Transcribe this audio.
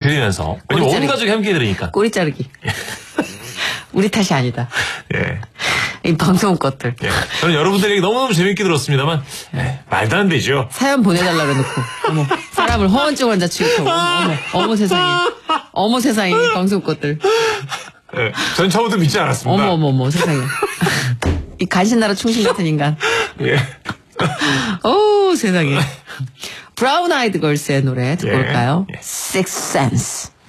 들리면서. 왜냐면 온 가족이 함께 들으니까. 꼬리 자르기. 우리 탓이 아니다. 예. 이 방송 것들. 예. 저는 여러분들 얘기 너무너무 재밌게 들었습니다만, 말도 안 되죠. 사연 보내달라 그래놓고. 어머, 사람을 허언증 환자 취급하고. 어머 세상에. 어머 세상에, 방송 것들. 예. 전 처음부터 믿지 않았습니다. 어머, 세상에. 이 간신나라 충신 같은 인간. 예. 오, 세상에. 브라운 아이드 걸스의 노래 듣고 올까요? 예. Sixth Sense.